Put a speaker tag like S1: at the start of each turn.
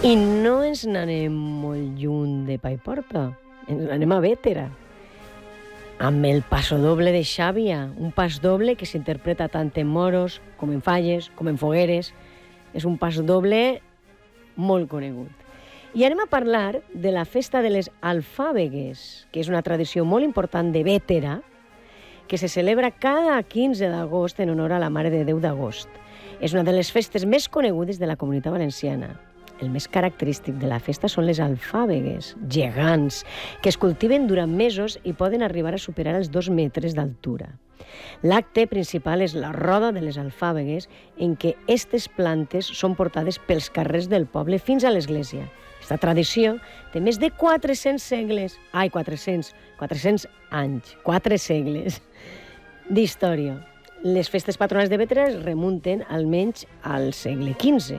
S1: I no ens n'anem molt lluny de Paiporta, ens n'anem a Bétera, amb el pasodoble de Xàbia, un pasdoble que s'interpreta tant en moros com en falles, com en fogueres. És un pasodoble molt conegut. I anem a parlar de la festa de les alfàbegues, que és una tradició molt important de Bétera, que se celebra cada 15 d'agost en honor a la Mare de Déu d'Agost. És una de les festes més conegudes de la Comunitat Valenciana. El més característic de la festa són les alfàbegues, gegants, que es cultiven durant mesos i poden arribar a superar els 2 metres d'altura. L'acte principal és la roda de les alfàbegues, en què aquestes plantes són portades pels carrers del poble fins a l'església. Aquesta tradició té més de 400 segles, 400 anys, 4 segles d'història. Les festes patronals de Bétera es remunten almenys al segle XV.